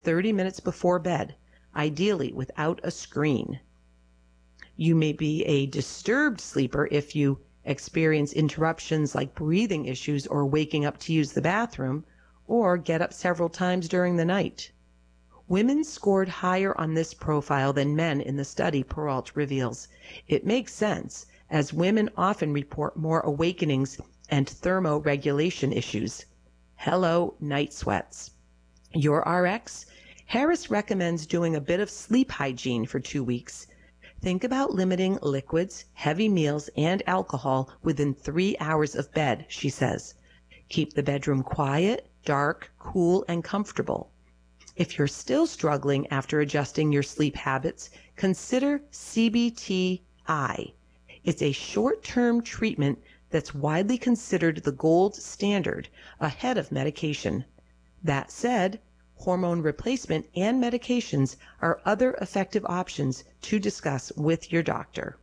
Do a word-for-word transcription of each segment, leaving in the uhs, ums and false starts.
thirty minutes before bed, ideally without a screen. You may be a disturbed sleeper if you experience interruptions like breathing issues or waking up to use the bathroom, or get up several times during the night. Women scored higher on this profile than men in the study, Peralt reveals. It makes sense, as women often report more awakenings and thermoregulation issues. Hello, night sweats. Your Rx? Harris recommends doing a bit of sleep hygiene for two weeks. Think about limiting liquids, heavy meals, and alcohol within three hours of bed, she says. Keep the bedroom quiet, dark, cool, and comfortable. If you're still struggling after adjusting your sleep habits, consider C B T I. It's a short-term treatment that's widely considered the gold standard ahead of medication. That said, hormone replacement and medications are other effective options to discuss with your doctor.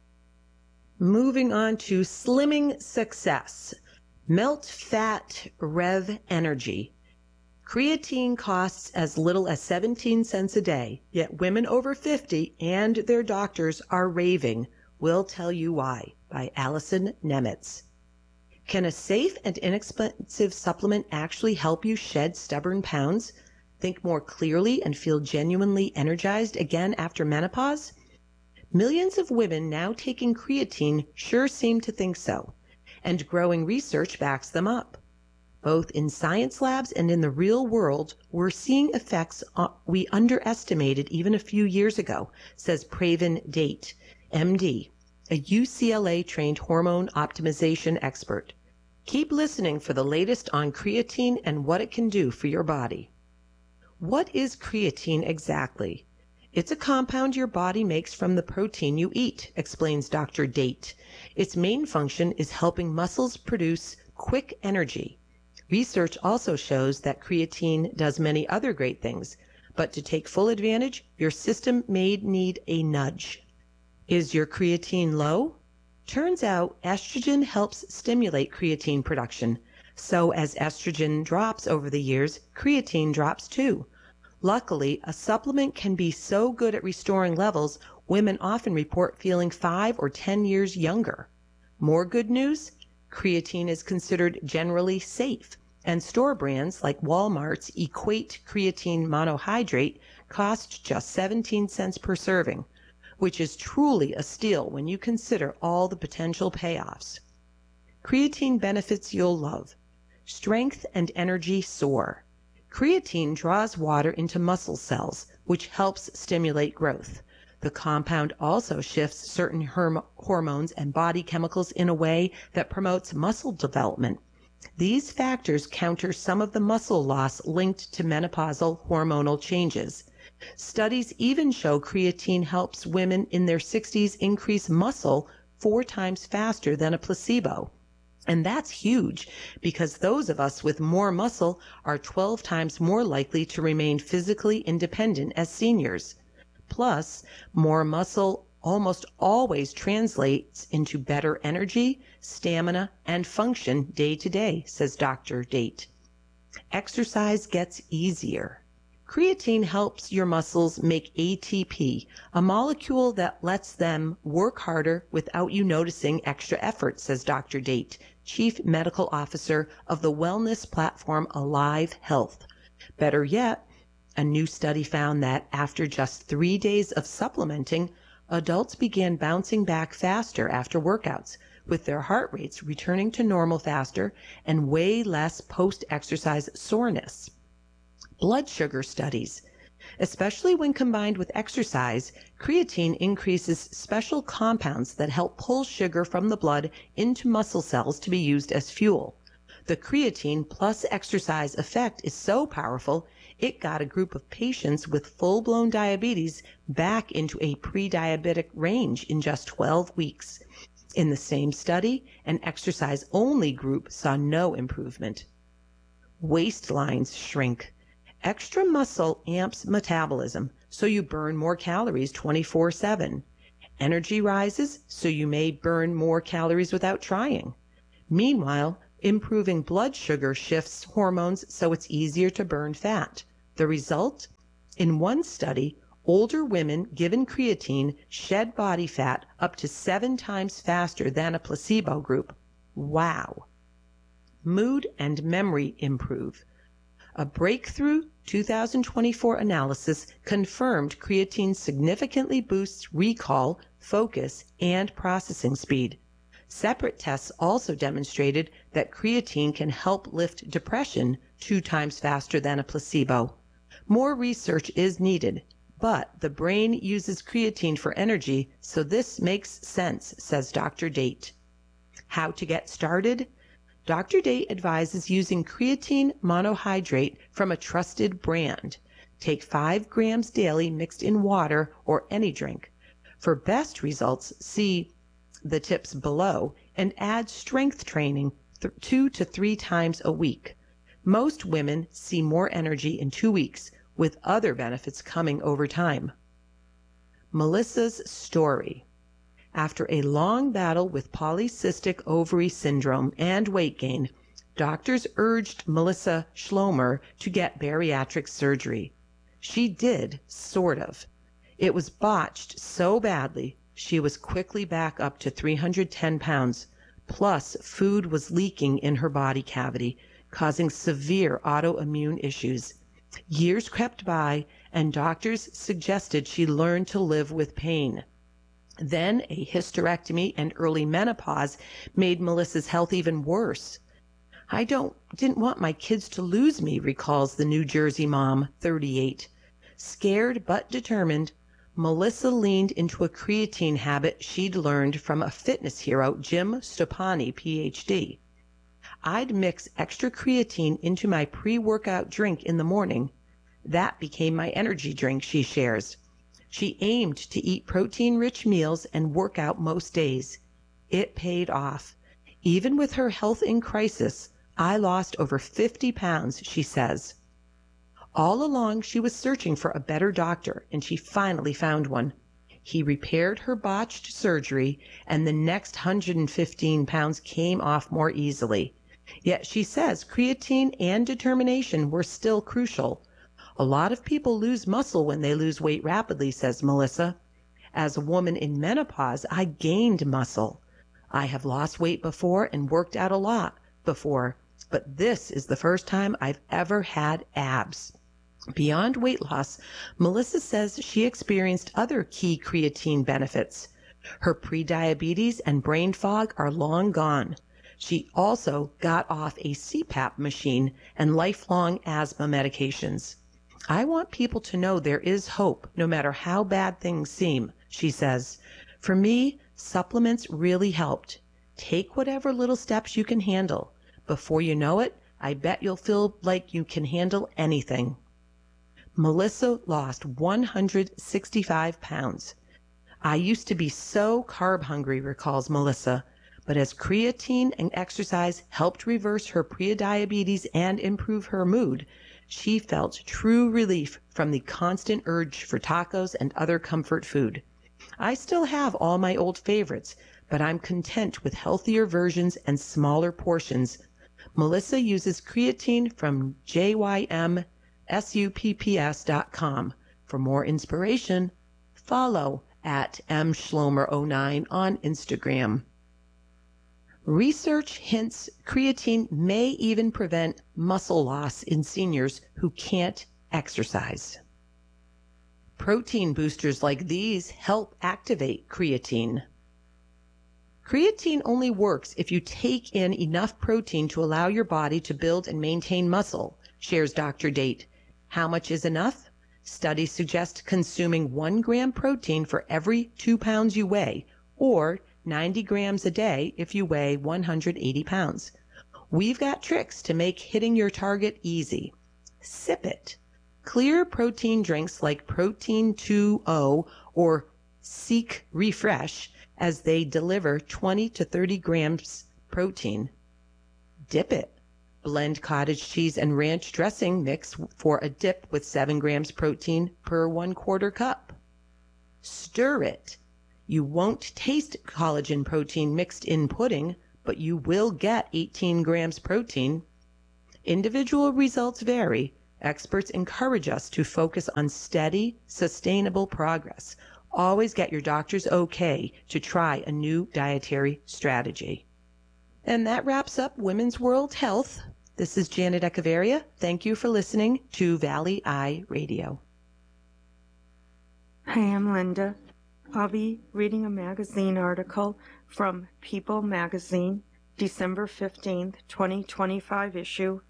Moving on to slimming success. Melt Fat Rev Energy. Creatine costs as little as seventeen cents a day, yet women over fifty and their doctors are raving. We'll tell you why, by Allison Nemitz. Can a safe and inexpensive supplement actually help you shed stubborn pounds, think more clearly, and feel genuinely energized again after menopause? Millions of women now taking creatine sure seem to think so, and growing research backs them up. Both in science labs and in the real world, we're seeing effects we underestimated even a few years ago, says Pravin Date, M D, a U C L A-trained hormone optimization expert. Keep listening for the latest on creatine and what it can do for your body. What is creatine exactly? It's a compound your body makes from the protein you eat, explains Doctor Date. Its main function is helping muscles produce quick energy. Research also shows that creatine does many other great things, but to take full advantage, your system may need a nudge. Is your creatine low? Turns out estrogen helps stimulate creatine production. So as estrogen drops over the years, creatine drops too. Luckily, a supplement can be so good at restoring levels, women often report feeling five or ten years younger. More good news? Creatine is considered generally safe, and store brands like Walmart's Equate Creatine Monohydrate cost just seventeen cents per serving, which is truly a steal when you consider all the potential payoffs. Creatine benefits you'll love. Strength and energy soar. Creatine draws water into muscle cells, which helps stimulate growth. The compound also shifts certain herm- hormones and body chemicals in a way that promotes muscle development. These factors counter some of the muscle loss linked to menopausal hormonal changes. Studies even show creatine helps women in their sixties increase muscle four times faster than a placebo. And that's huge, because those of us with more muscle are twelve times more likely to remain physically independent as seniors. Plus, more muscle almost always translates into better energy, stamina, and function day to day, says Doctor Date. Exercise gets easier. Creatine helps your muscles make A T P, a molecule that lets them work harder without you noticing extra effort, says Doctor Date, Chief Medical Officer of the wellness platform Alive Health. Better yet, a new study found that after just three days of supplementing, adults began bouncing back faster after workouts, with their heart rates returning to normal faster and way less post-exercise soreness. Blood sugar studies. Especially when combined with exercise, creatine increases special compounds that help pull sugar from the blood into muscle cells to be used as fuel. The creatine plus exercise effect is so powerful, it got a group of patients with full-blown diabetes back into a pre-diabetic range in just twelve weeks. In the same study, an exercise-only group saw no improvement. Waistlines shrink. Extra muscle amps metabolism, so you burn more calories twenty-four seven. Energy rises, so you may burn more calories without trying. Meanwhile, improving blood sugar shifts hormones so it's easier to burn fat. The result? In one study, older women given creatine shed body fat up to seven times faster than a placebo group. Wow. Mood and memory improve. A breakthrough two thousand twenty-four analysis confirmed creatine significantly boosts recall, focus, and processing speed. Separate tests also demonstrated that creatine can help lift depression two times faster than a placebo. More research is needed, but the brain uses creatine for energy, so this makes sense, says Doctor Date. How to get started? Doctor Date advises using creatine monohydrate from a trusted brand. Take five grams daily mixed in water or any drink. For best results, see the tips below and add strength training th- two to three times a week. Most women see more energy in two weeks, with other benefits coming over time. Melissa's story. After a long battle with polycystic ovary syndrome and weight gain, doctors urged Melissa Schlomer to get bariatric surgery. She did, sort of. It was botched so badly, she was quickly back up to three hundred ten pounds, plus food was leaking in her body cavity, causing severe autoimmune issues. Years crept by, and doctors suggested she learn to live with pain. Then a hysterectomy and early menopause made Melissa's health even worse. I don't didn't want my kids to lose me, recalls the New Jersey mom, thirty-eight. Scared but determined, Melissa leaned into a creatine habit she'd learned from a fitness hero, Jim Stoppani, P H D. I'd mix extra creatine into my pre-workout drink in the morning. That became my energy drink, she shares. She aimed to eat protein-rich meals and work out most days. It paid off. Even with her health in crisis, I lost over fifty pounds, she says. All along, she was searching for a better doctor, and she finally found one. He repaired her botched surgery, and the next one hundred fifteen pounds came off more easily. Yet she says creatine and determination were still crucial. A lot of people lose muscle when they lose weight rapidly, says Melissa. As a woman in menopause, I gained muscle. I have lost weight before and worked out a lot before, but this is the first time I've ever had abs. Beyond weight loss, Melissa says she experienced other key creatine benefits. Her prediabetes and brain fog are long gone. She also got off a C PAP machine and lifelong asthma medications. I want people to know there is hope, no matter how bad things seem, she says. For me, supplements really helped. Take whatever little steps you can handle. Before you know it, I bet you'll feel like you can handle anything. Melissa lost one hundred sixty-five pounds. I used to be so carb hungry, recalls Melissa, but as creatine and exercise helped reverse her prediabetes and improve her mood, she felt true relief from the constant urge for tacos and other comfort food. I still have all my old favorites, but I'm content with healthier versions and smaller portions. Melissa uses creatine from J Y M supps dot com. For more inspiration, follow at m schlomer oh nine on Instagram. Research hints creatine may even prevent muscle loss in seniors who can't exercise. Protein boosters like these help activate creatine. Creatine only works if you take in enough protein to allow your body to build and maintain muscle, shares Doctor Date. How much is enough? Studies suggest consuming one gram protein for every two pounds you weigh, or ninety grams a day if you weigh one hundred eighty pounds. We've got tricks to make hitting your target easy. Sip it. Clear protein drinks like Protein two O or Seek Refresh, as they deliver twenty to thirty grams protein. Dip it. Blend cottage cheese and ranch dressing mix for a dip with seven grams protein per one quarter cup. Stir it. You won't taste collagen protein mixed in pudding, but you will get eighteen grams protein. Individual results vary, Experts encourage us to focus on steady, sustainable progress. Always get your doctor's okay to try a new dietary strategy. And that wraps up Women's World Health. This is Janet Echeverria. Thank you for listening to Valley Eye Radio. Hi, I'm Linda. I'll be reading a magazine article from People Magazine, December fifteenth, twenty twenty-five issue.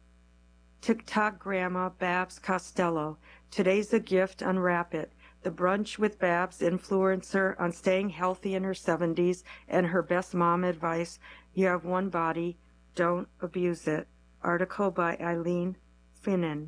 TikTok Grandma Babs Costello. Today's a gift, unwrap it. The Brunch with Babs influencer on staying healthy in her seventies and her best mom advice. You have one body, don't abuse it. Article by Eileen Finnan.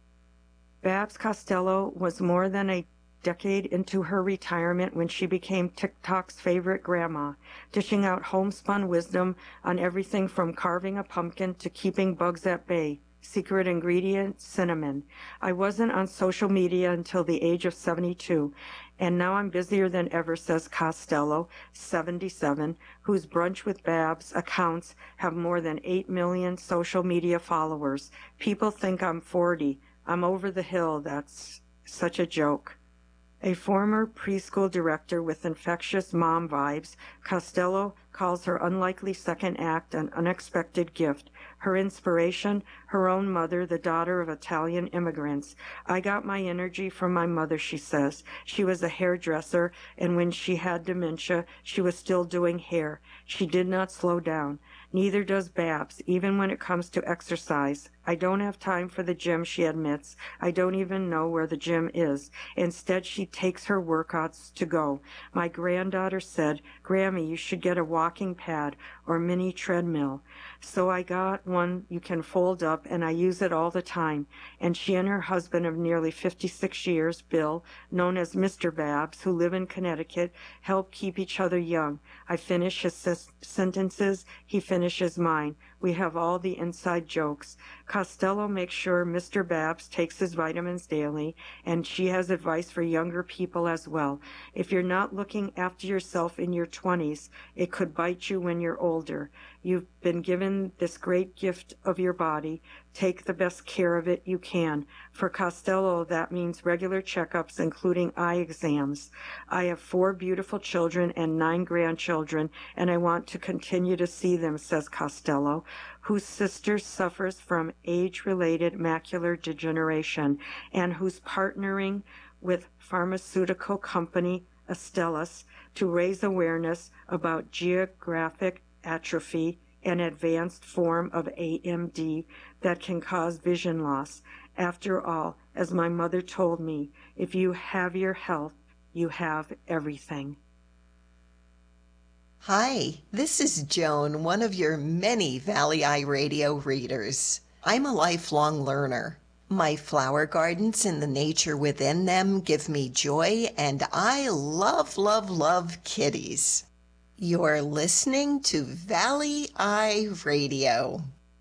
Babs Costello was more than a decade into her retirement when she became TikTok's favorite grandma, dishing out homespun wisdom on everything from carving a pumpkin to keeping bugs at bay. Secret ingredient, cinnamon. I wasn't on social media until the age of seventy-two, and now I'm busier than ever, says Costello, seventy-seven, whose Brunch with Babs accounts have more than eight million social media followers. People think I'm forty. I'm over the hill. That's such a joke. A former preschool director with infectious mom vibes, Costello calls her unlikely second act an unexpected gift. Her inspiration, her own mother, the daughter of Italian immigrants. I got my energy from my mother, she says. She was a hairdresser, and when she had dementia, she was still doing hair. She did not slow down. Neither does Babs, even when it comes to exercise. I don't have time for the gym, she admits. I don't even know where the gym is. Instead, she takes her workouts to go. My granddaughter said, Grammy, you should get a walking pad or mini treadmill. So I got one you can fold up, and I use it all the time. And she and her husband of nearly fifty-six years, Bill, known as Mister Babs, who live in Connecticut, help keep each other young. I finish his s- sentences, he finishes mine. We have all the inside jokes. Costello makes sure Mister Babs takes his vitamins daily, and she has advice for younger people as well. If you're not looking after yourself in your twenties, it could bite you when you're older. You've been given this great gift of your body. Take the best care of it you can. For Costello, that means regular checkups, including eye exams. I have four beautiful children and nine grandchildren, and I want to continue to see them, says Costello, whose sister suffers from age-related macular degeneration and who's partnering with pharmaceutical company Astellas to raise awareness about geographic atrophy, an advanced form of A M D that can cause vision loss. After all, as my mother told me, if you have your health, you have everything. Hi, this is Joan, one of your many Valley Eye Radio readers. I'm a lifelong learner. My flower gardens and the nature within them give me joy, and I love, love, love kitties. You're listening to Valley Eye Radio.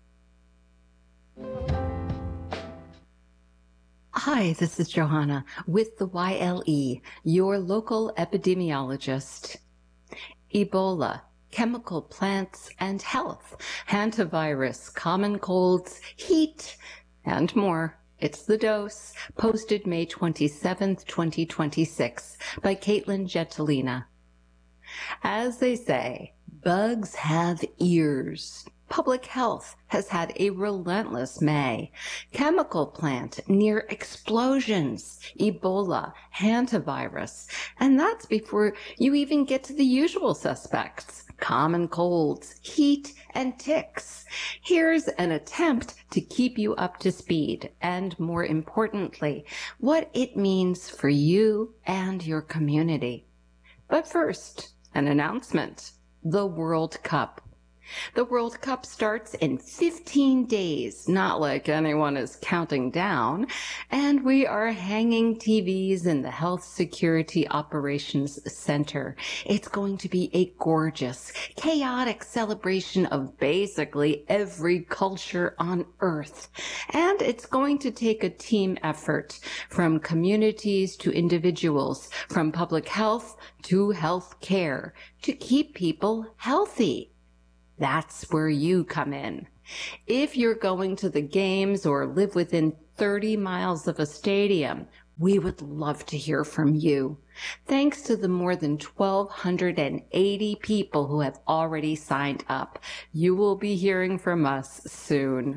Hi, this is Johanna with the Y L E, your local epidemiologist. Ebola, chemical plants and health, hantavirus, common colds, heat, and more. It's The Dose, posted May twenty-seventh, twenty twenty-six, by Caitlin Gettelina. As they say, bugs have ears. Public health has had a relentless May. Chemical plant near explosions, Ebola, hantavirus, and that's before you even get to the usual suspects, common colds, heat, and ticks. Here's an attempt to keep you up to speed, and more importantly, what it means for you and your community. But first, an announcement. The World Cup. The World Cup starts in fifteen days, not like anyone is counting down, and we are hanging T Vs in the Health Security Operations Center. It's going to be a gorgeous, chaotic celebration of basically every culture on Earth. And it's going to take a team effort, from communities to individuals, from public health to health care, to keep people healthy. That's where you come in. If you're going to the games or live within thirty miles of a stadium, we would love to hear from you. Thanks to the more than one thousand two hundred eighty people who have already signed up, you will be hearing from us soon.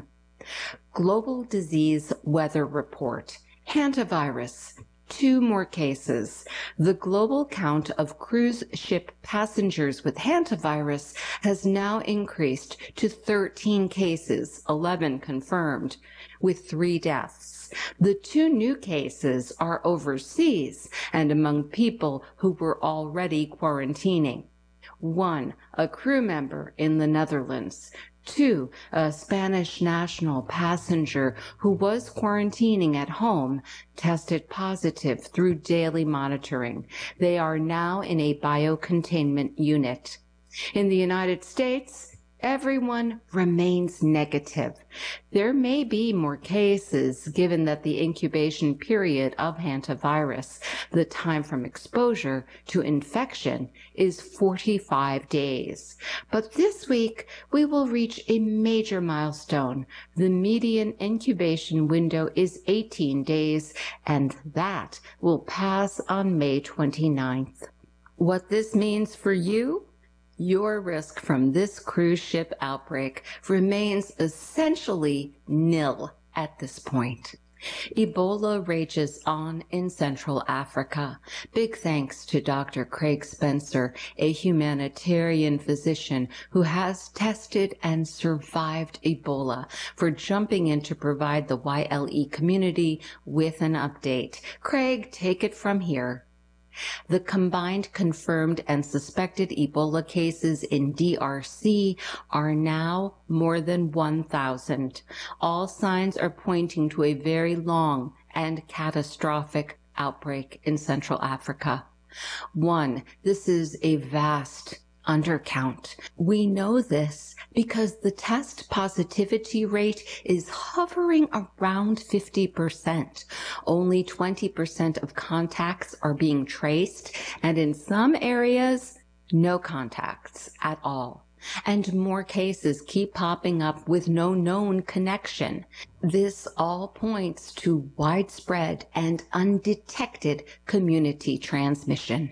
Global Disease Weather Report. Hantavirus. Two more cases. The global count of cruise ship passengers with hantavirus has now increased to thirteen cases, eleven confirmed, with three deaths. The two new cases are overseas and among people who were already quarantining. One, a crew member in the Netherlands. Two, a Spanish national passenger who was quarantining at home tested positive through daily monitoring. They are now in a biocontainment unit. In the United States, everyone remains negative. There may be more cases given that the incubation period of hantavirus, the time from exposure to infection, is forty-five days. But this week, we will reach a major milestone. The median incubation window is eighteen days, and that will pass on May twenty-ninth. What this means for you? Your risk from this cruise ship outbreak remains essentially nil at this point. Ebola rages on in Central Africa. Big thanks to Doctor Craig Spencer, a humanitarian physician who has tested and survived Ebola, for jumping in to provide the Y L E community with an update. Craig, take it from here. The combined confirmed and suspected Ebola cases in D R C are now more than one thousand. All signs are pointing to a very long and catastrophic outbreak in Central Africa. One, this is a vast undercount. We know this because the test positivity rate is hovering around fifty percent. Only twenty percent of contacts are being traced, and in some areas, no contacts at all. And more cases keep popping up with no known connection. This all points to widespread and undetected community transmission.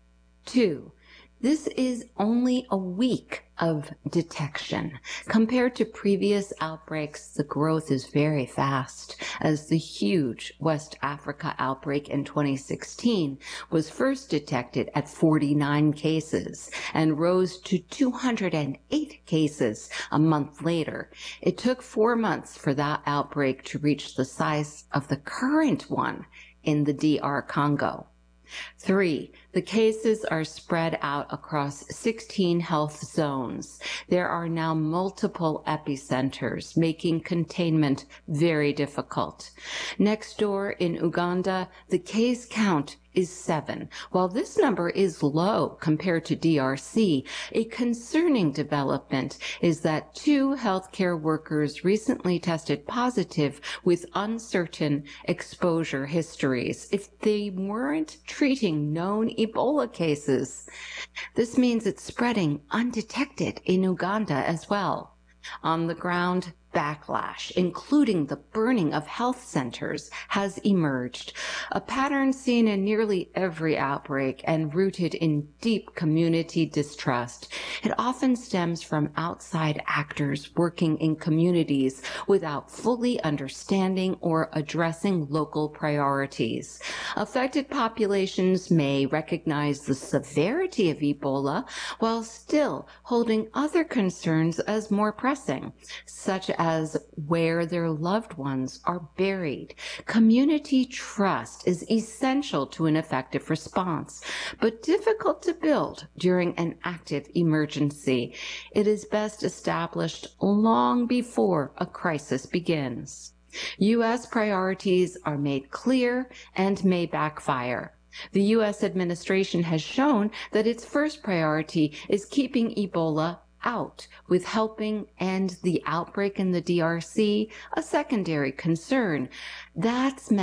Two, this is only a week of detection. Compared to previous outbreaks, the growth is very fast, as the huge West Africa outbreak in twenty sixteen was first detected at forty-nine cases and rose to two hundred eight cases a month later. It took four months for that outbreak to reach the size of the current one in the D R Congo. Three, the cases are spread out across sixteen health zones. There are now multiple epicenters, making containment very difficult. Next door in Uganda, the case count is seven. While this number is low compared to D R C, a concerning development is that two healthcare workers recently tested positive with uncertain exposure histories if they weren't treating known Ebola cases. This means it's spreading undetected in Uganda as well. On the ground, backlash, including the burning of health centers, has emerged, a pattern seen in nearly every outbreak and rooted in deep community distrust. It often stems from outside actors working in communities without fully understanding or addressing local priorities. Affected populations may recognize the severity of Ebola while still holding other concerns as more pressing, such as as where their loved ones are buried. Community trust is essential to an effective response, but difficult to build during an active emergency. It is best established long before a crisis begins. U S priorities are made clear and may backfire. The U S administration has shown that its first priority is keeping Ebola out, with helping end the outbreak in the D R C a secondary concern. That's meant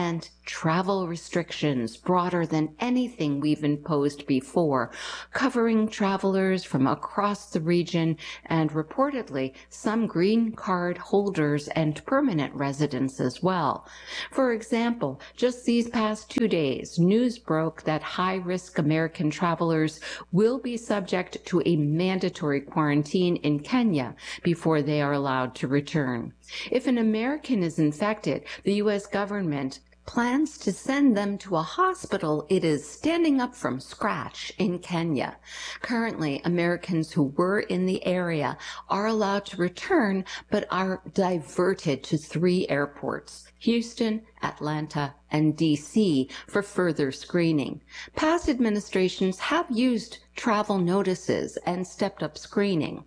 travel restrictions broader than anything we've imposed before, covering travelers from across the region and reportedly some green card holders and permanent residents as well. For example, just these past two days, news broke that high-risk American travelers will be subject to a mandatory quarantine in Kenya before they are allowed to return. If an American is infected, the U S government plans to send them to a hospital it is standing up from scratch in Kenya. Currently, Americans who were in the area are allowed to return but are diverted to three airports: Houston, Atlanta, and D C for further screening. Past administrations have used travel notices and stepped up screening.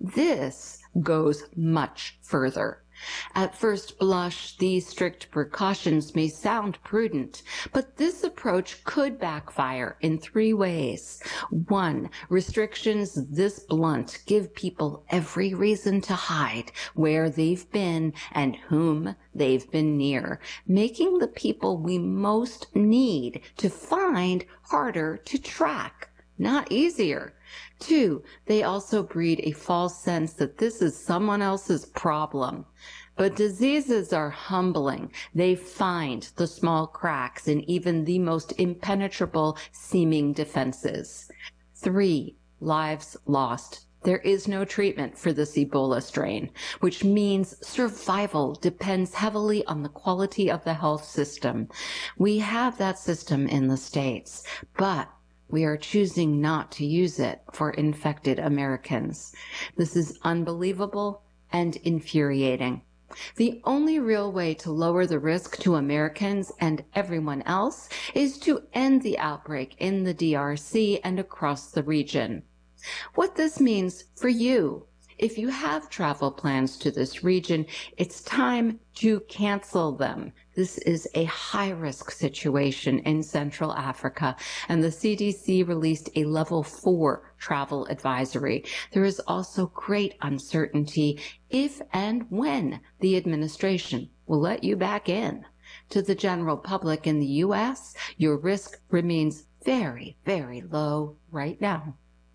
This goes much further. At first blush, these strict precautions may sound prudent, but this approach could backfire in three ways. One, restrictions this blunt give people every reason to hide where they've been and whom they've been near, making the people we most need to find harder to track, not easier. Two, they also breed a false sense that this is someone else's problem. But diseases are humbling. They find the small cracks in even the most impenetrable seeming defenses. Three, lives lost. There is no treatment for this Ebola strain, which means survival depends heavily on the quality of the health system. We have that system in the States, but we are choosing not to use it for infected Americans. This is unbelievable and infuriating. The only real way to lower the risk to Americans and everyone else is to end the outbreak in the D R C and across the region. What this means for you: if you have travel plans to this region, it's time to cancel them. This is a high-risk situation in Central Africa, and the C D C released a level four travel advisory. There is also great uncertainty if and when the administration will let you back in. To the general public in the U S, your risk remains very, very low right now.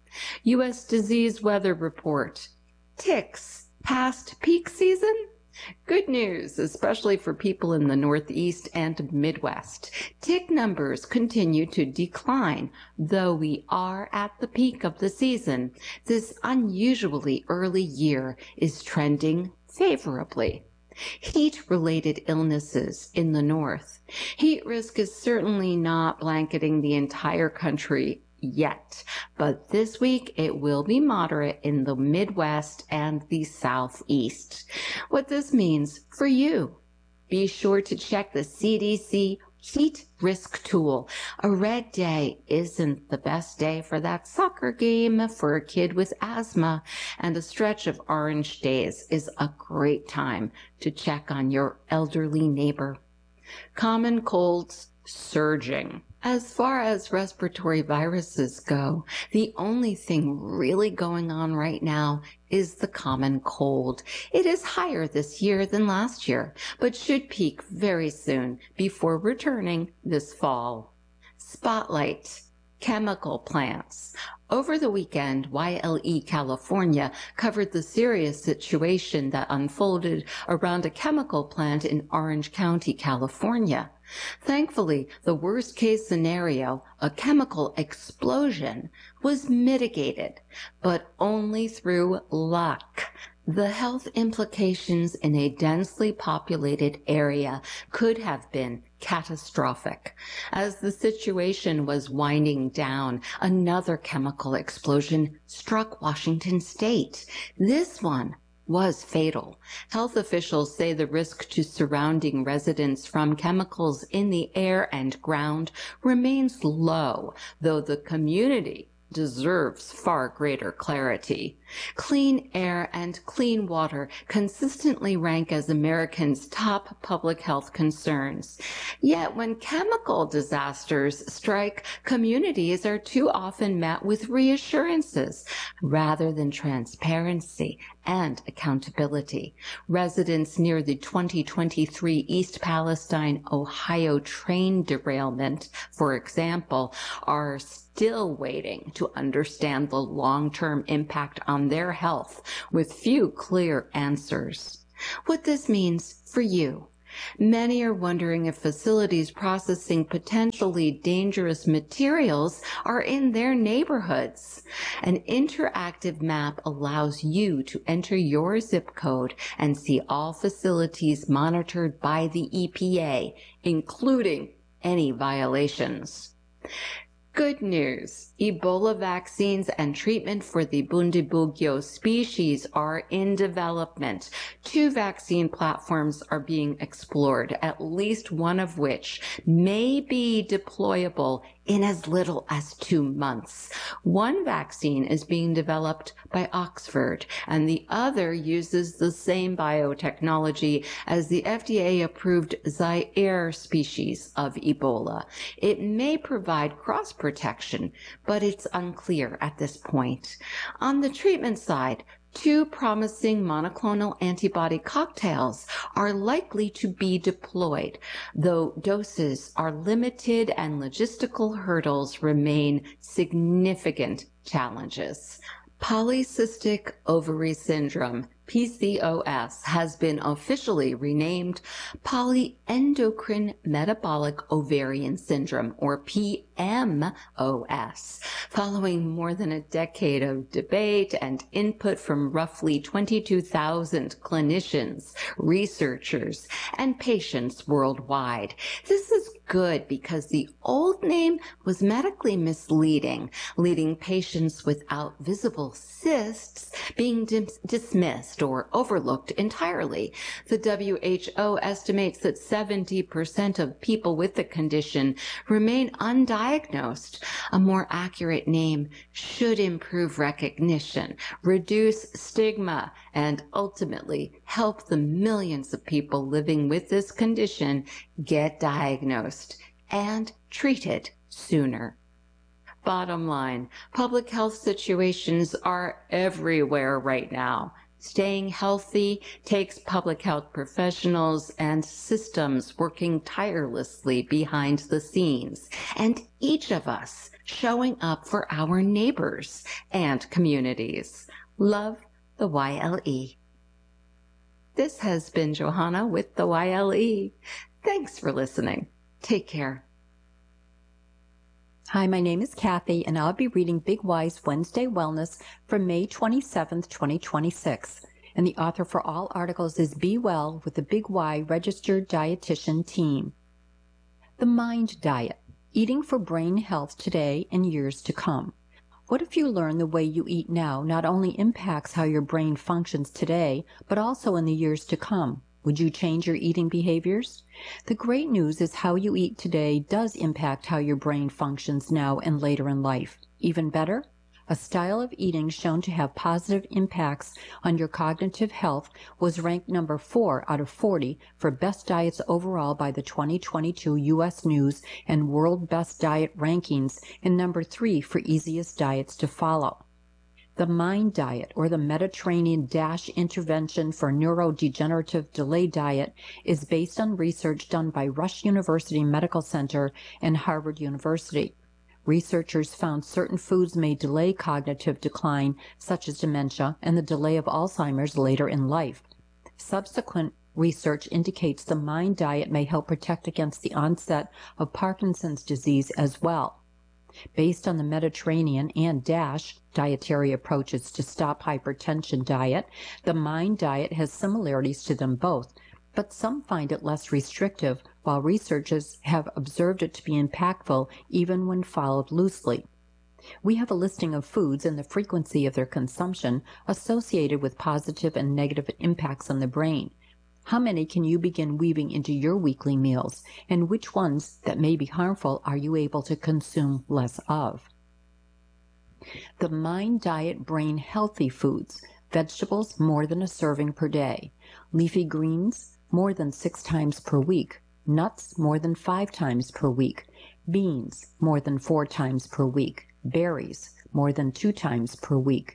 U S Disease Weather Report. Ticks past peak season? Good news, especially for people in the Northeast and Midwest. Tick numbers continue to decline, though we are at the peak of the season. This unusually early year is trending favorably. Heat-related illnesses in the north. Heat risk is certainly not blanketing the entire country yet, but this week it will be moderate in the Midwest and the Southeast. What this means for you: be sure to check the C D C heat risk tool. A red day isn't the best day for that soccer game for a kid with asthma, and a stretch of orange days is a great time to check on your elderly neighbor. Common colds surging. As far as respiratory viruses go, the only thing really going on right now is the common cold. It is higher this year than last year, but should peak very soon before returning this fall. Spotlight. Chemical plants. Over the weekend, Y L E California covered the serious situation that unfolded around a chemical plant in Orange County, California. Thankfully, the worst-case scenario, a chemical explosion, was mitigated, but only through luck. The health implications in a densely populated area could have been catastrophic. As the situation was winding down, another chemical explosion struck Washington state. This one was fatal. Health officials say the risk to surrounding residents from chemicals in the air and ground remains low, though the community deserves far greater clarity. Clean air and clean water consistently rank as Americans' top public health concerns. Yet when chemical disasters strike, communities are too often met with reassurances rather than transparency and accountability. Residents near the twenty twenty-three East Palestine, Ohio train derailment, for example, are still waiting to understand the long-term impact on their health with few clear answers. What this means for you. Many are wondering if facilities processing potentially dangerous materials are in their neighborhoods. An interactive map allows you to enter your zip code and see all facilities monitored by the E P A, including any violations. Good news, Ebola vaccines and treatment for the Bundibugyo species are in development. Two vaccine platforms are being explored, at least one of which may be deployable in as little as two months. One vaccine is being developed by Oxford, and the other uses the same biotechnology as the F D A-approved Zaire species of Ebola. It may provide cross protection, but it's unclear at this point. On the treatment side, two promising monoclonal antibody cocktails are likely to be deployed, though doses are limited and logistical hurdles remain significant challenges. Polycystic ovary syndrome, P C O S, has been officially renamed polyendocrine metabolic ovarian syndrome, or P M O S, following more than a decade of debate and input from roughly twenty-two thousand clinicians, researchers, and patients worldwide. This is good because the old name was medically misleading, leading patients without visible cysts being dis- dismissed or overlooked entirely. The W H O estimates that seventy percent of people with the condition remain undiagnosed. A more accurate name should improve recognition, reduce stigma, and ultimately help the millions of people living with this condition get diagnosed and treated sooner. Bottom line, public health situations are everywhere right now. Staying healthy takes public health professionals and systems working tirelessly behind the scenes, and each of us showing up for our neighbors and communities. Love, the Y L E. This has been Johanna with the Y L E. Thanks for listening. Take care. Hi, my name is Kathy, and I'll be reading Big Y's Wednesday Wellness for May twenty-seventh, twenty twenty-six. And the author for all articles is Be Well with the Big Y Registered Dietitian Team. The Mind Diet, eating for brain health today and years to come. What if you learn the way you eat now not only impacts how your brain functions today, but also in the years to come? Would you change your eating behaviors? The great news is how you eat today does impact how your brain functions now and later in life. Even better, a style of eating shown to have positive impacts on your cognitive health was ranked number four out of forty for best diets overall by the twenty twenty-two U S News and World Best Diet Rankings, and number three for easiest diets to follow. The MIND diet, or the Mediterranean Dash Intervention for Neurodegenerative Delay Diet, is based on research done by Rush University Medical Center and Harvard University. Researchers found certain foods may delay cognitive decline, such as dementia, and the delay of Alzheimer's later in life. Subsequent research indicates the MIND diet may help protect against the onset of Parkinson's disease as well. Based on the Mediterranean and DASH dietary approaches to stop hypertension diet, the MIND diet has similarities to them both, but some find it less restrictive, while researchers have observed it to be impactful even when followed loosely. We have a listing of foods and the frequency of their consumption associated with positive and negative impacts on the brain. How many can you begin weaving into your weekly meals, and which ones that may be harmful are you able to consume less of? The MIND diet brain healthy foods: vegetables more than a serving per day, leafy greens more than six times per week, nuts more than five times per week, beans more than four times per week, berries more than two times per week,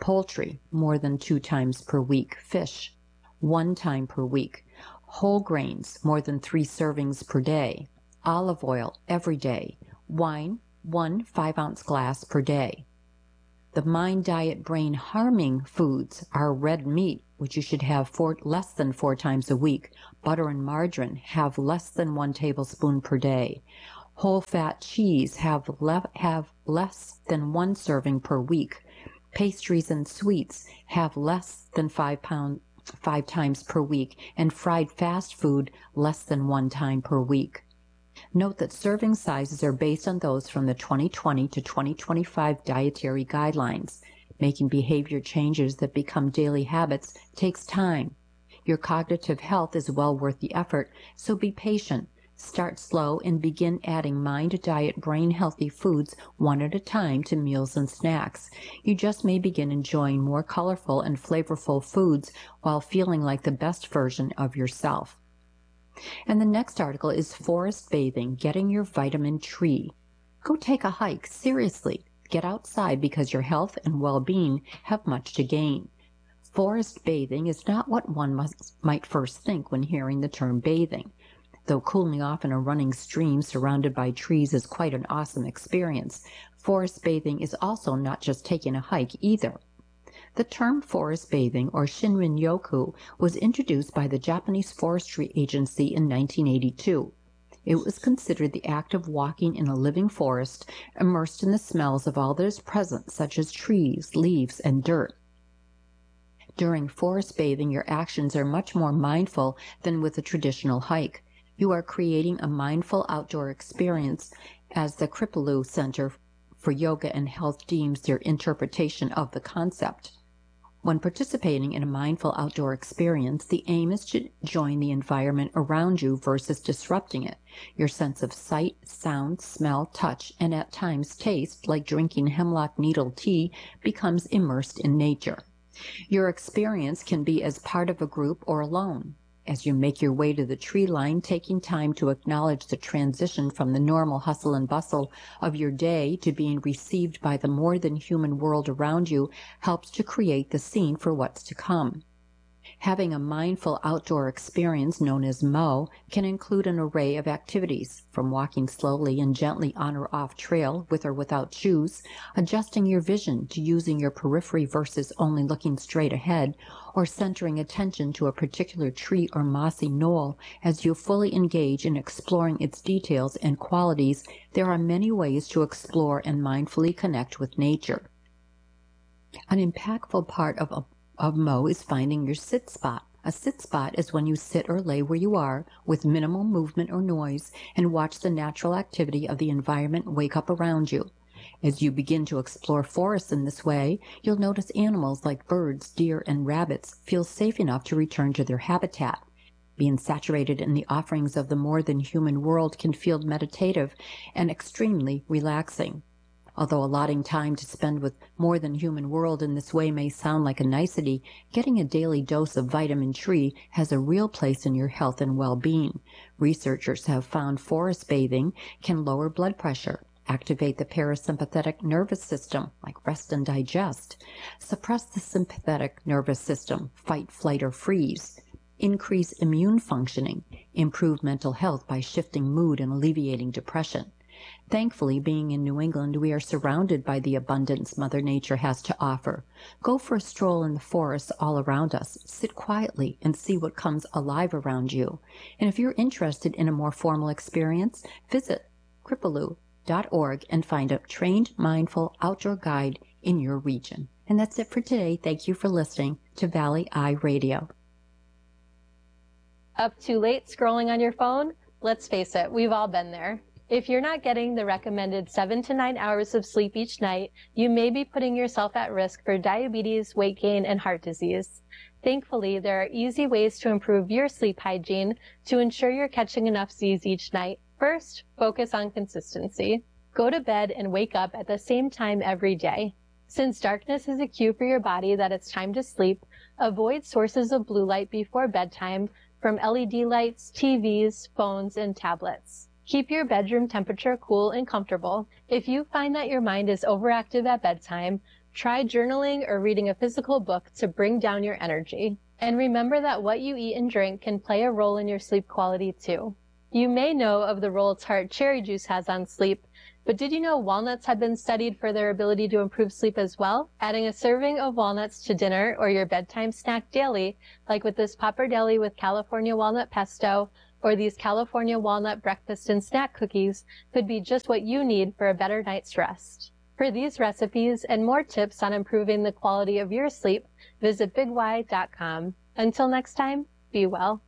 Poultry, more than two times per week. Fish, one time per week. Whole grains, more than three servings per day. Olive oil, every day. Wine, one five-ounce glass per day. The Mind Diet brain-harming foods are red meat, which you should have four, less than four times a week. Butter and margarine have less than one tablespoon per day. Whole fat cheese have, le have less than one serving per week. Pastries and sweets have less than five, pound, five times per week, and fried fast food less than one time per week. Note that serving sizes are based on those from the twenty twenty to twenty twenty-five dietary guidelines. Making behavior changes that become daily habits takes time. Your cognitive health is well worth the effort, so be patient. Start slow and begin adding Mind Diet brain-healthy foods one at a time to meals and snacks. You just may begin enjoying more colorful and flavorful foods while feeling like the best version of yourself. And the next article is Forest Bathing, Getting Your Vitamin Tree. Go take a hike, seriously. Get outside because your health and well-being have much to gain. Forest bathing is not what one must, might first think when hearing the term bathing. Though cooling off in a running stream surrounded by trees is quite an awesome experience, forest bathing is also not just taking a hike either. The term forest bathing, or Shinrin-yoku, was introduced by the Japanese Forestry Agency in nineteen eighty-two. It was considered the act of walking in a living forest, immersed in the smells of all that is present, such as trees, leaves, and dirt. During forest bathing, your actions are much more mindful than with a traditional hike. You are creating a mindful outdoor experience, as the Kripalu Center for Yoga and Health deems their interpretation of the concept. When participating in a mindful outdoor experience, the aim is to join the environment around you versus disrupting it. Your sense of sight, sound, smell, touch, and at times taste, like drinking hemlock needle tea, becomes immersed in nature. Your experience can be as part of a group or alone. As you make your way to the tree line, taking time to acknowledge the transition from the normal hustle and bustle of your day to being received by the more than human world around you helps to create the scene for what's to come. Having a mindful outdoor experience known as M O can include an array of activities, from walking slowly and gently on or off trail with or without shoes, adjusting your vision to using your periphery versus only looking straight ahead, or centering attention to a particular tree or mossy knoll as you fully engage in exploring its details and qualities. There are many ways to explore and mindfully connect with nature. An impactful part of a of M O is finding your sit spot. A sit spot is when you sit or lay where you are with minimal movement or noise and watch the natural activity of the environment wake up around you. As you begin to explore forests in this way, you'll notice animals like birds, deer, and rabbits feel safe enough to return to their habitat. Being saturated in the offerings of the more than human world can feel meditative and extremely relaxing. Although allotting time to spend with more than human world in this way may sound like a nicety, getting a daily dose of vitamin tree has a real place in your health and well-being. Researchers have found forest bathing can lower blood pressure, activate the parasympathetic nervous system, like rest and digest, suppress the sympathetic nervous system, fight, flight, or freeze, increase immune functioning, improve mental health by shifting mood and alleviating depression. Thankfully, being in New England, we are surrounded by the abundance Mother Nature has to offer. Go for a stroll in the forests all around us. Sit quietly and see what comes alive around you. And if you're interested in a more formal experience, visit kripalu dot org and find a trained, mindful outdoor guide in your region. And that's it for today. Thank you for listening to Valley Eye Radio. Up too late scrolling on your phone? Let's face it, we've all been there. If you're not getting the recommended seven to nine hours of sleep each night, you may be putting yourself at risk for diabetes, weight gain, and heart disease. Thankfully, there are easy ways to improve your sleep hygiene to ensure you're catching enough Z's each night. First, focus on consistency. Go to bed and wake up at the same time every day. Since darkness is a cue for your body that it's time to sleep, avoid sources of blue light before bedtime from L E D lights, T Vs, phones, and tablets. Keep your bedroom temperature cool and comfortable. If you find that your mind is overactive at bedtime, Try journaling or reading a physical book to bring down your energy. And remember that what you eat and drink can play a role in your sleep quality too. You may know of the role tart cherry juice has on sleep, but did you know walnuts have been studied for their ability to improve sleep as well? Adding a serving of walnuts to dinner or your bedtime snack daily, like with this pappardelle with California walnut pesto or these California walnut breakfast and snack cookies, could be just what you need for a better night's rest. For these recipes and more tips on improving the quality of your sleep, visit big y dot com. Until next time, be well.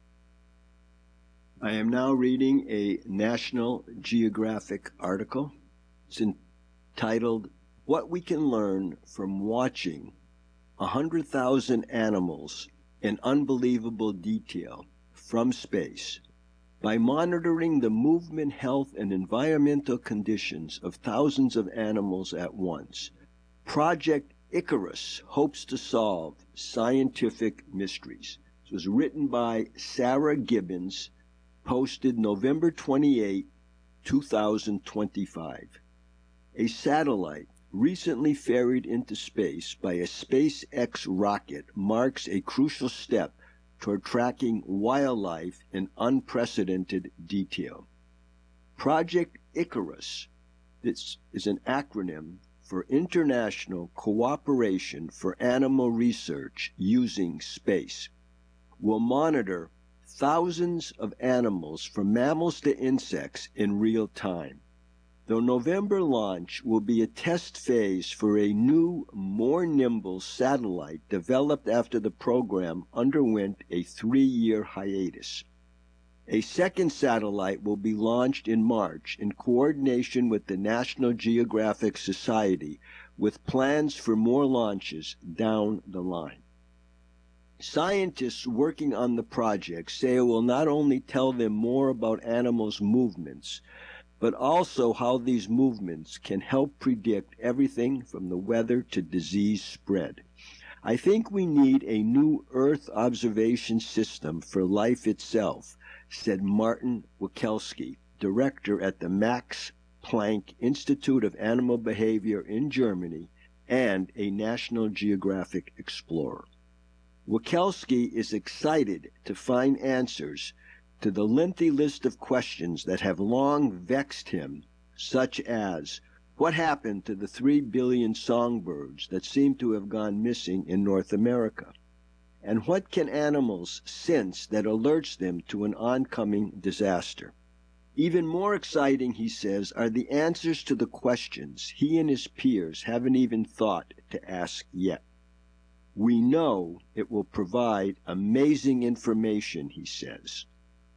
I am now reading a National Geographic article. It's entitled, What We Can Learn from Watching one hundred thousand Animals in Unbelievable Detail from Space by monitoring the movement, health, and environmental conditions of thousands of animals at once. Project Icarus hopes to solve scientific mysteries. This was written by Sarah Gibbons, posted November twenty-eighth, two thousand twenty-five. A satellite recently ferried into space by a SpaceX rocket marks a crucial step toward tracking wildlife in unprecedented detail. Project Icarus, this is an acronym for International Cooperation for Animal Research Using Space, will monitor thousands of animals from mammals to insects in real time. The November launch will be a test phase for a new, more nimble satellite developed after the program underwent a three-year hiatus. A second satellite will be launched in March in coordination with the National Geographic Society, with plans for more launches down the line. Scientists working on the project say it will not only tell them more about animals' movements, but also how these movements can help predict everything from the weather to disease spread. I think we need a new Earth observation system for life itself, said Martin Wikelski, director at the Max Planck Institute of Animal Behavior in Germany and a National Geographic explorer. Wikelski is excited to find answers to the lengthy list of questions that have long vexed him, such as, what happened to the three billion songbirds that seem to have gone missing in North America? And what can animals sense that alerts them to an oncoming disaster? Even more exciting, he says, are the answers to the questions he and his peers haven't even thought to ask yet. We know it will provide amazing information, he says.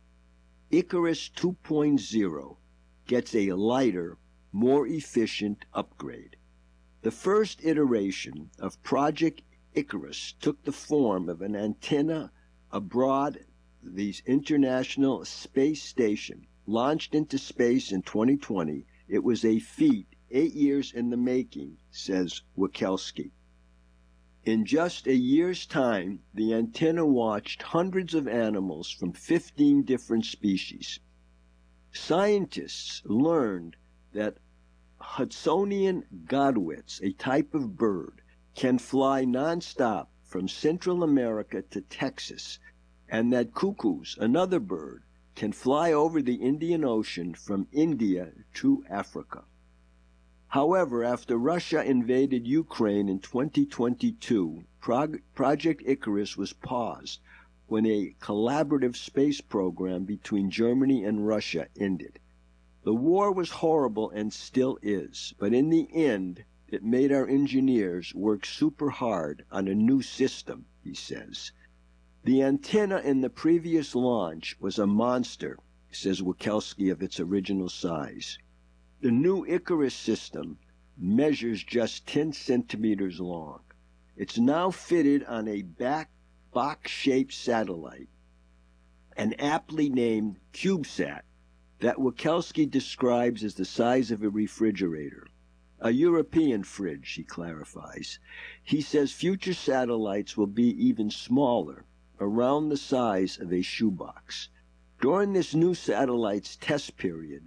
Icarus two point oh gets a lighter, more efficient upgrade. The first iteration of Project Icarus took the form of an antenna aboard the International Space Station. Launched into space in twenty twenty, it was a feat eight years in the making, says Wikelski. In just a year's time, the antenna watched hundreds of animals from fifteen different species. Scientists learned that Hudsonian godwits, a type of bird, can fly nonstop from Central America to Texas, and that cuckoos, another bird, can fly over the Indian Ocean from India to Africa. However, after Russia invaded Ukraine in twenty twenty-two, Prog- Project Icarus was paused when a collaborative space program between Germany and Russia ended. The war was horrible and still is, but in the end, it made our engineers work super hard on a new system, he says. The antenna in the previous launch was a monster, says Wikelski, of its original size. The new Icarus system measures just ten centimeters long. It's now fitted on a back box-shaped satellite, an aptly named CubeSat, that Wikelski describes as the size of a refrigerator. A European fridge, he clarifies. He says future satellites will be even smaller, around the size of a shoebox. During this new satellite's test period,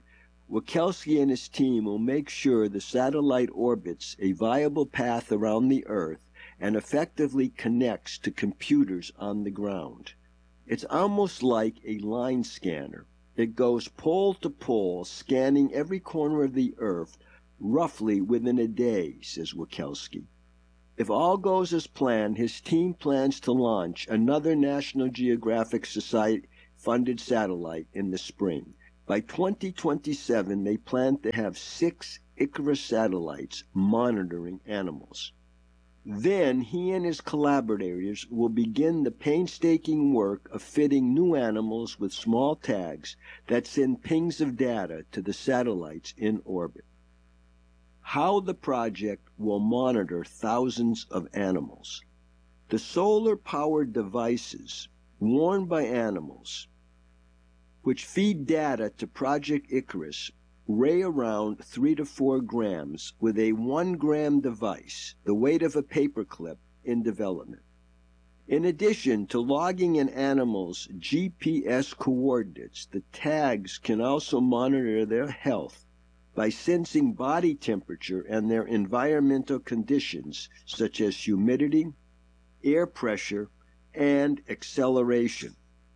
Wachowski and his team will make sure the satellite orbits a viable path around the Earth and effectively connects to computers on the ground. It's almost like a line scanner. It goes pole to pole, scanning every corner of the Earth roughly within a day, says Wachowski. If all goes as planned, his team plans to launch another National Geographic Society-funded satellite in the spring. By twenty twenty-seven, they plan to have six Icarus satellites monitoring animals. Then he and his collaborators will begin the painstaking work of fitting new animals with small tags that send pings of data to the satellites in orbit. How the project will monitor thousands of animals. The solar-powered devices worn by animals, which feed data to Project Icarus, weigh around three to four grams with a one gram device, the weight of a paperclip, in development. In addition to logging an animal's G P S coordinates, the tags can also monitor their health by sensing body temperature and their environmental conditions such as humidity, air pressure, and acceleration.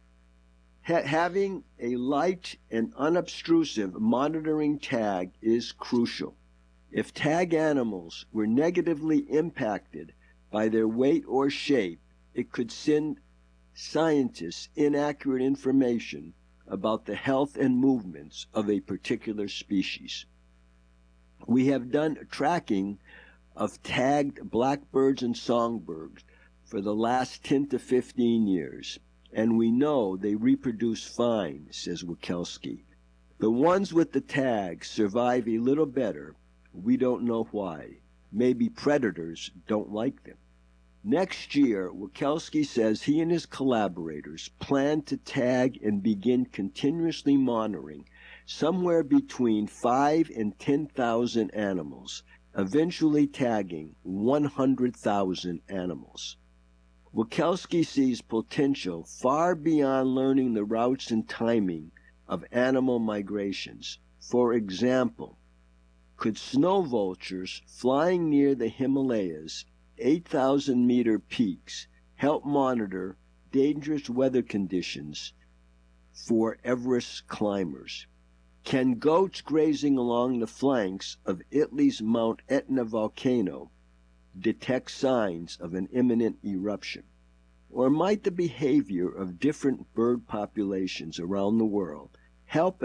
Ha- having a light and unobtrusive monitoring tag is crucial. If tag animals were negatively impacted by their weight or shape, it could send scientists inaccurate information about the health and movements of a particular species. We have done tracking of tagged blackbirds and songbirds for the last ten to fifteen years, and we know they reproduce fine, says Wachowski. The ones with the tags survive a little better. We don't know why. Maybe predators don't like them. Next year, Wachowski says he and his collaborators plan to tag and begin continuously monitoring somewhere between five and ten thousand animals, eventually tagging one hundred thousand animals. Wachowski sees potential far beyond learning the routes and timing of animal migrations. For example, could snow vultures flying near the Himalayas eight thousand meter peaks help monitor dangerous weather conditions for Everest climbers? Can goats grazing along the flanks of Italy's Mount Etna volcano detect signs of an imminent eruption? Or might the behavior of different bird populations around the world help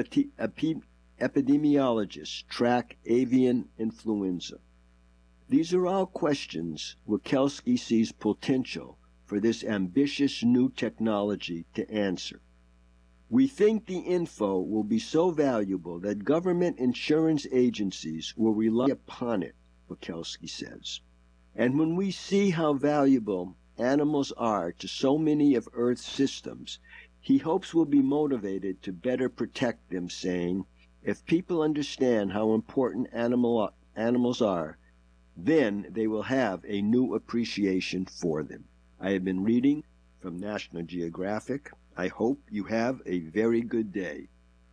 epidemiologists track avian influenza? These are all questions Wachowski sees potential for this ambitious new technology to answer. We think the info will be so valuable that government insurance agencies will rely upon it, Wachowski says. And when we see how valuable animals are to so many of Earth's systems, he hopes we'll be motivated to better protect them, saying, if people understand how important animal, animals are, then they will have a new appreciation for them. I have been reading from National Geographic. I hope you have a very good day.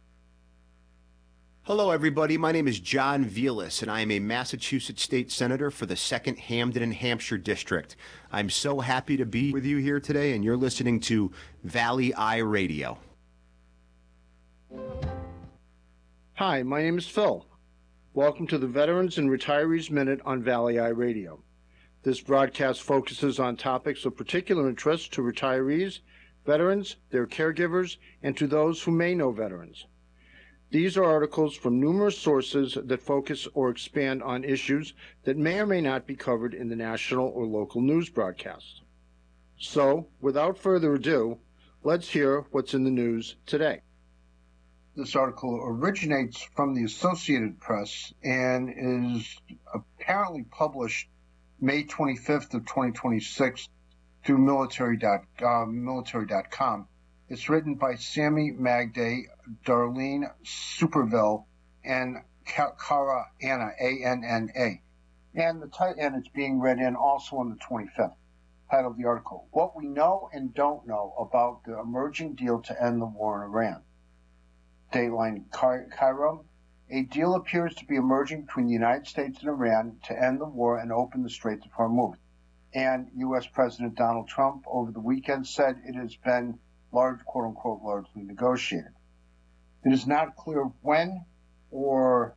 Hello, everybody. My name is John Velas, and I am a Massachusetts State Senator for the second Hamden and Hampshire District. I'm so happy to be with you here today, and you're listening to Valley Eye Radio. Hi, my name is Phil. Welcome to the Veterans and Retirees Minute on Valley Eye Radio. This broadcast focuses on topics of particular interest to retirees, veterans, their caregivers, and to those who may know veterans. These are articles from numerous sources that focus or expand on issues that may or may not be covered in the national or local news broadcasts. So, without further ado, let's hear what's in the news today. This article originates from the Associated Press and is apparently published May twenty-fifth of twenty twenty-six through military dot com. It's written by Sammy Magday, Darlene Superville, and Cara Anna, A N N A. And, the t- and it's being read in also on the twenty-fifth. Title of the article, What We Know and Don't Know About the Emerging Deal to End the War in Iran. Dateline Cairo, A deal appears to be emerging between the United States and Iran to end the war and open the Straits of Hormuz. And U S President Donald Trump over the weekend said it has been large, quote unquote, largely negotiated. It is not clear when or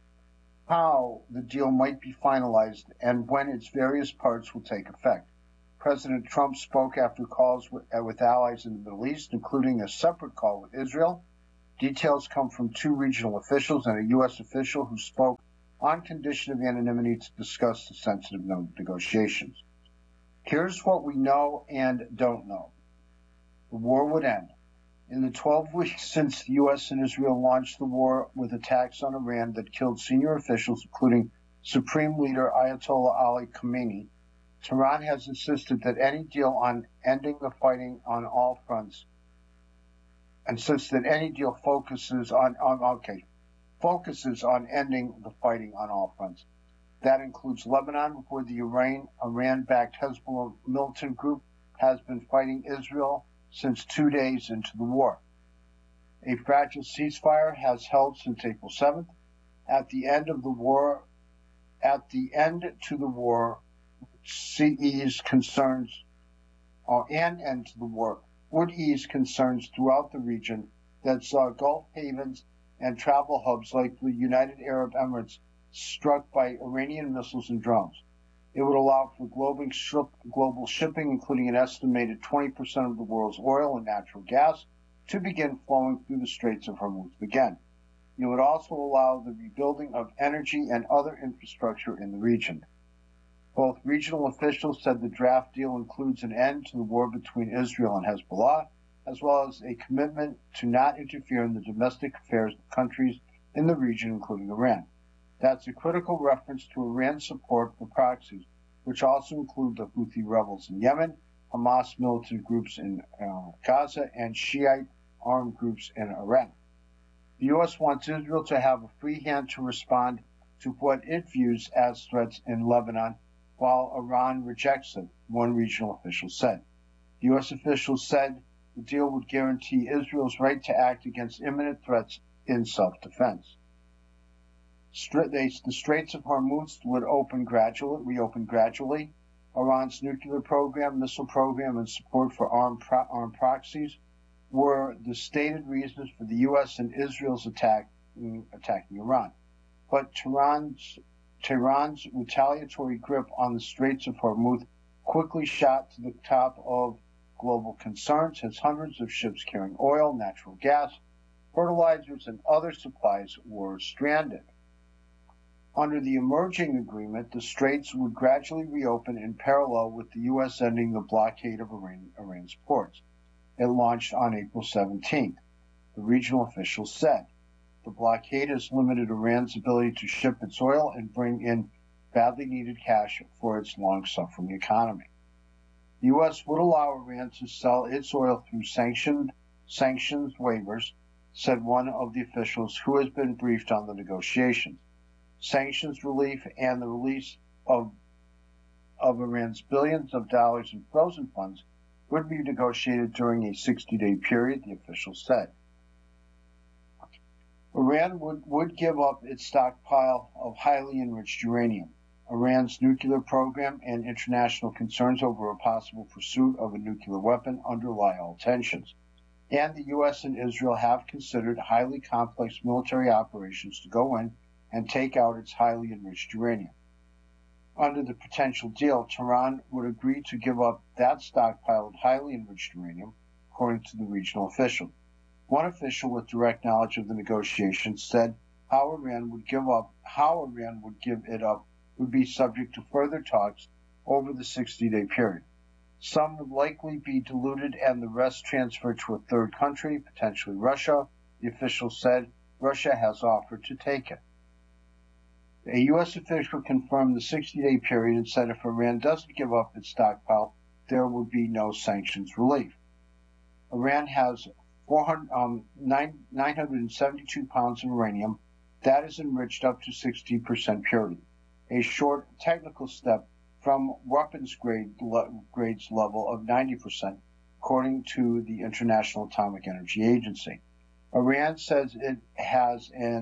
how the deal might be finalized and when its various parts will take effect. President Trump spoke after calls with, uh, with allies in the Middle East, including a separate call with Israel. Details come from two regional officials and a U S official who spoke on condition of anonymity to discuss the sensitive negotiations. Here's what we know and don't know. The war would end. In the twelve weeks since the U S and Israel launched the war with attacks on Iran that killed senior officials, including Supreme Leader Ayatollah Ali Khamenei, Tehran has insisted that any deal on ending the fighting on all fronts insists that any deal focuses on, on okay, focuses on ending the fighting on all fronts. That includes Lebanon, where the Iran, Iran-backed Hezbollah militant group has been fighting Israel since two days into the war. A fragile ceasefire has held since April seventh. At the end of the war, at the end to the war, C E's concerns, or an end to the war, would ease concerns throughout the region that saw Gulf havens and travel hubs like the United Arab Emirates struck by Iranian missiles and drones. It would allow for global shipping, including an estimated twenty percent of the world's oil and natural gas, to begin flowing through the Straits of Hormuz again. It would also allow the rebuilding of energy and other infrastructure in the region. Both regional officials said the draft deal includes an end to the war between Israel and Hezbollah, as well as a commitment to not interfere in the domestic affairs of countries in the region, including Iran. That's a critical reference to Iran's support for proxies, which also include the Houthi rebels in Yemen, Hamas militant groups in uh, Gaza, and Shiite armed groups in Iraq. The U S wants Israel to have a free hand to respond to what it views as threats in Lebanon, while Iran rejects it, one regional official said. The U S officials said the deal would guarantee Israel's right to act against imminent threats in self-defense. The Straits of Hormuz would open gradually, reopen gradually. Iran's nuclear program, missile program, and support for armed, pro- armed proxies were the stated reasons for the U S and Israel's attack, attacking Iran. But Tehran's, Tehran's retaliatory grip on the Straits of Hormuz quickly shot to the top of global concerns as hundreds of ships carrying oil, natural gas, fertilizers, and other supplies were stranded. Under the emerging agreement, the Straits would gradually reopen in parallel with the U S ending the blockade of Iran, Iran's ports. It launched on April seventeenth. The regional officials said the blockade has limited Iran's ability to ship its oil and bring in badly needed cash for its long-suffering economy. The U S would allow Iran to sell its oil through sanctioned, sanctions waivers, said one of the officials who has been briefed on the negotiations. Sanctions relief and the release of, of Iran's billions of dollars in frozen funds would be negotiated during a sixty-day period, the officials said. Iran would, would give up its stockpile of highly enriched uranium. Iran's nuclear program and international concerns over a possible pursuit of a nuclear weapon underlie all tensions. And the U S and Israel have considered highly complex military operations to go in and take out its highly enriched uranium. Under the potential deal, Tehran would agree to give up that stockpile of highly enriched uranium, according to the regional official. One official with direct knowledge of the negotiations said how Iran would give up, how Iran would give it up would be subject to further talks over the sixty-day period. Some would likely be diluted and the rest transferred to a third country, potentially Russia. The official said Russia has offered to take it. A U S official confirmed the sixty-day period and said if Iran doesn't give up its stockpile, there would be no sanctions relief. Iran has four hundred, um, nine, nine hundred seventy-two pounds of uranium that is enriched up to sixty percent purity, a short technical step from weapons grade le- grades level of ninety percent, according to the International Atomic Energy Agency. Iran says it has an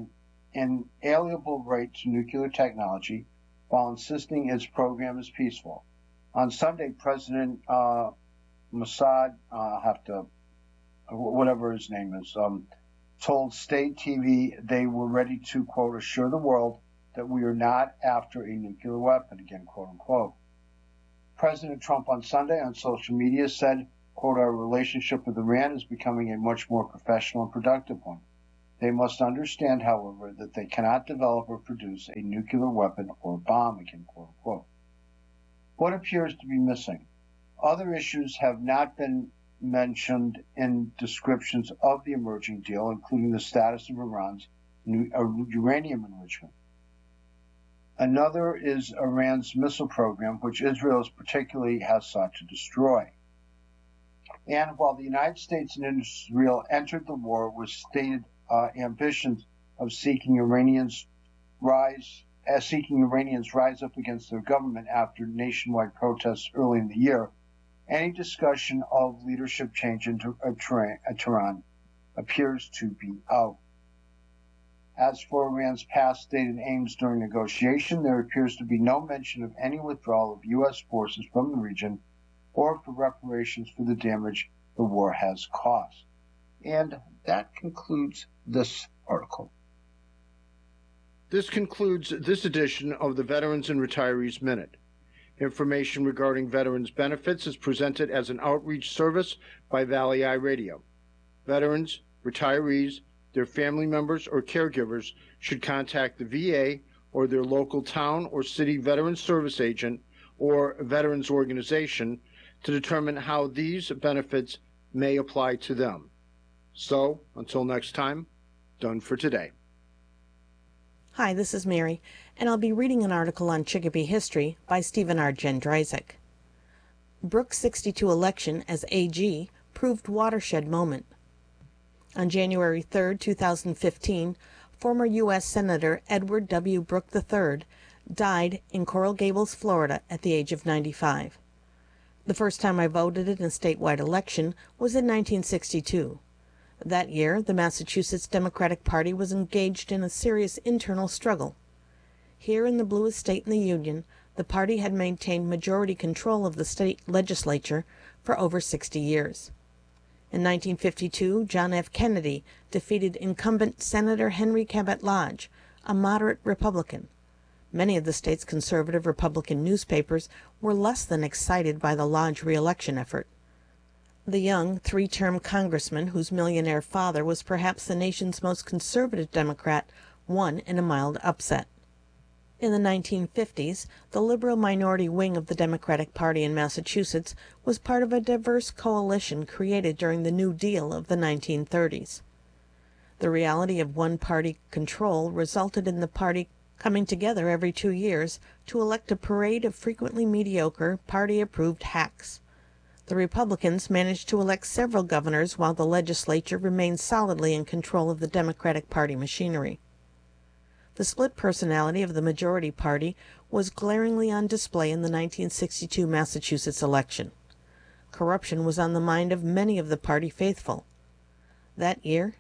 inalienable right to nuclear technology while insisting its program is peaceful. On Sunday, President uh, Mossad, uh, I'll have to, whatever his name is, um, told state T V they were ready to, quote, assure the world that we are not after a nuclear weapon, again, quote unquote. President Trump on Sunday on social media said, quote, our relationship with Iran is becoming a much more professional and productive one. They must understand, however, that they cannot develop or produce a nuclear weapon or bomb, again, quote unquote. What appears to be missing? Other issues have not been mentioned in descriptions of the emerging deal, including the status of Iran's uranium enrichment. Another is Iran's missile program, which Israel particularly has sought to destroy. And while the United States and Israel entered the war with stated uh, ambitions of seeking Iranians rise, as seeking Iranians rise up against their government after nationwide protests early in the year, any discussion of leadership change in Tehran appears to be out. As for Iran's past stated aims during negotiation, there appears to be no mention of any withdrawal of U S forces from the region or for reparations for the damage the war has caused. And that concludes this article. This concludes this edition of the Veterans and Retirees Minute. Information regarding veterans' benefits is presented as an outreach service by Valley Eye Radio. Veterans, retirees, their family members, or caregivers should contact the V A or their local town or city veterans service agent or veterans organization to determine how these benefits may apply to them. So, until next time, done for today. Hi, this is Mary, and I'll be reading an article on Chicopee history by Stephen R. Jendryzik. Brooks' sixty-two election as A G proved watershed moment. On January third, two thousand fifteen, former U S Senator Edward W. Brooke the third died in Coral Gables, Florida, at the age of ninety-five. The first time I voted in a statewide election was in nineteen sixty-two. That year, the Massachusetts Democratic Party was engaged in a serious internal struggle. Here in the bluest state in the Union, the party had maintained majority control of the state legislature for over sixty years. In nineteen fifty-two, John F. Kennedy defeated incumbent Senator Henry Cabot Lodge, a moderate Republican. Many of the state's conservative Republican newspapers were less than excited by the Lodge re-election effort. The young, three-term congressman, whose millionaire father was perhaps the nation's most conservative Democrat, won in a mild upset. In the nineteen fifties, the liberal minority wing of the Democratic Party in Massachusetts was part of a diverse coalition created during the New Deal of the nineteen thirties. The reality of one-party control resulted in the party coming together every two years to elect a parade of frequently mediocre, party-approved hacks. The Republicans managed to elect several governors while the legislature remained solidly in control of the Democratic Party machinery. The split personality of the majority party was glaringly on display in the nineteen sixty-two Massachusetts election. Corruption was on the mind of many of the party faithful. That year,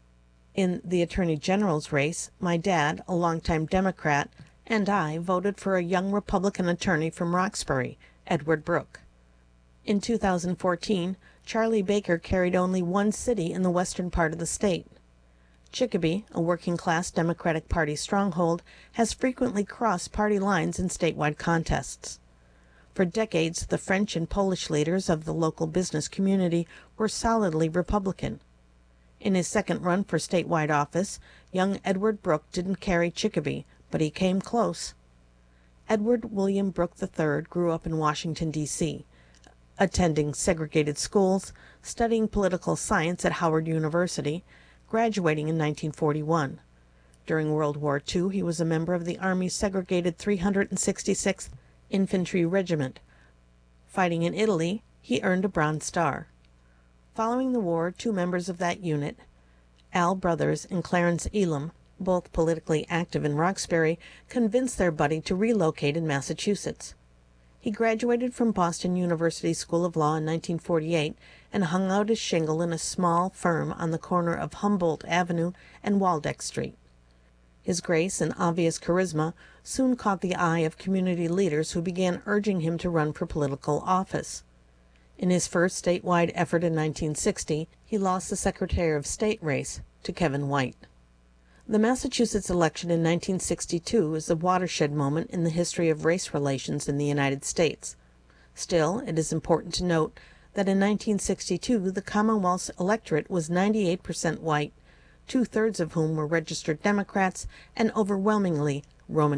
in the Attorney General's race, my dad, a longtime Democrat, and I voted for a young Republican attorney from Roxbury, Edward Brooke. In two thousand fourteen, Charlie Baker carried only one city in the western part of the state. Chicopee, a working-class Democratic Party stronghold, has frequently crossed party lines in statewide contests. For decades, the French and Polish leaders of the local business community were solidly Republican. In his second run for statewide office, young Edward Brooke didn't carry Chicopee, but he came close. Edward William Brooke the third grew up in Washington, D C, attending segregated schools, studying political science at Howard University, graduating in nineteen forty-one. During World War Two, he was a member of the Army's segregated three hundred sixty-sixth Infantry Regiment. Fighting in Italy, he earned a Bronze Star. Following the war, two members of that unit, Al Brothers and Clarence Elam, both politically active in Roxbury, convinced their buddy to relocate in Massachusetts. He graduated from Boston University School of Law in nineteen forty-eight and hung out his shingle in a small firm on the corner of Humboldt Avenue and Waldeck Street. His grace and obvious charisma soon caught the eye of community leaders who began urging him to run for political office. In his first statewide effort in nineteen sixty, he lost the Secretary of State race to Kevin White. The Massachusetts election in nineteen sixty-two is a watershed moment in the history of race relations in the United States. Still, it is important to note that in nineteen sixty-two the Commonwealth's electorate was ninety-eight percent white, two-thirds of whom were registered Democrats and overwhelmingly Roman